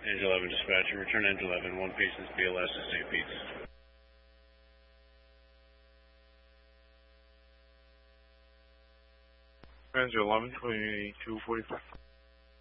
Angel 11 dispatcher, return Angel 11, one patient's BLS to St. Pete's. Angel 11, 2245.